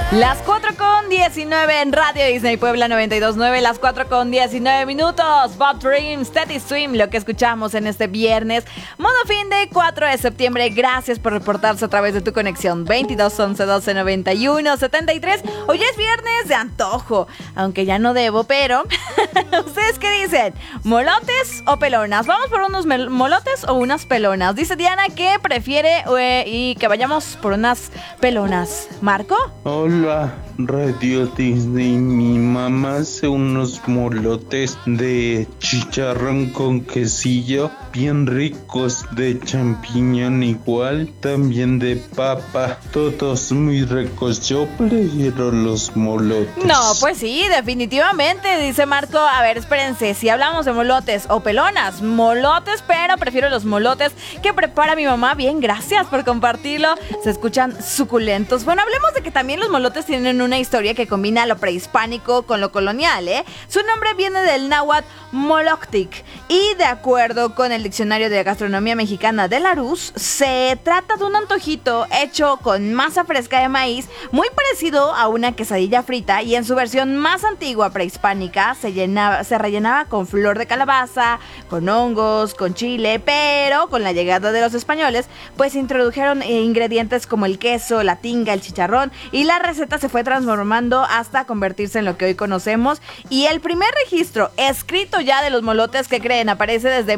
Las 4:19 en Radio Disney Puebla 92.9, las 4:19 minutos. Bob Dreams, Steady Swim, lo que escuchamos en este viernes. Modo fin de 4 de septiembre. Gracias por reportarse a través de tu conexión 22 11 12 91 73. Hoy es viernes de antojo, aunque ya no debo, pero ¿ustedes qué dicen? ¿Molotes o pelonas? ¿Vamos por unos molotes o unas pelonas? Dice Diana que prefiere y que vayamos por unas pelonas. ¿Marco? Hola, Radio Disney. Mi mamá hace unos molotes de chicharrón con quesillo, bien ricos, de champiñón igual, también de papa, todos muy ricos. Yo prefiero los molotes. No, pues sí, definitivamente, dice Marco. A ver, espérense, si hablamos de molotes o pelonas, molotes, pero prefiero los molotes que prepara mi mamá. Bien, gracias por compartirlo. Se escuchan suculentos. Bueno, hablemos de que también los molotes tienen una historia que combina lo prehispánico con lo colonial, ¿eh? Su nombre viene del náhuatl moloctic y de acuerdo con el diccionario de gastronomía mexicana de Larousse, se trata de un antojito hecho con masa fresca de maíz, muy parecido a una quesadilla frita, y en su versión más antigua prehispánica se rellenaba con flor de calabaza, con hongos, con chile, pero con la llegada de los españoles, pues introdujeron ingredientes como el queso, la tinga, el chicharrón, y la receta se fue transformando hasta convertirse en lo que hoy conocemos. Y el primer registro escrito ya de los molotes, que creen, aparece desde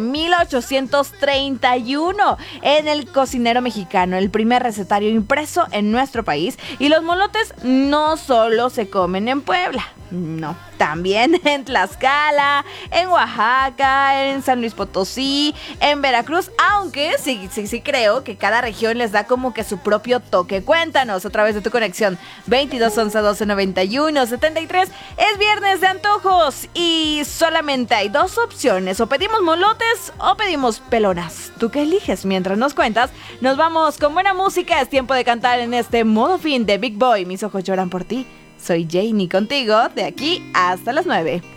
1831 en el Cocinero Mexicano, el primer recetario impreso en nuestro país. Y los molotes no solo se comen en Puebla, no, también en Tlaxcala, en Oaxaca, en San Luis Potosí, en Veracruz, aunque sí creo que cada región les da como que su propio toque. Cuéntanos a través de tu conexión 22 11 12 91 73. Es viernes de antojos y solamente hay dos opciones: o pedimos molotes o pedimos pelonas. ¿Tú qué eliges? Mientras nos cuentas, nos vamos con buena música. Es tiempo de cantar en este modo fin de Big Boy. Mis ojos lloran por ti. Soy Janie contigo de aquí hasta las 9.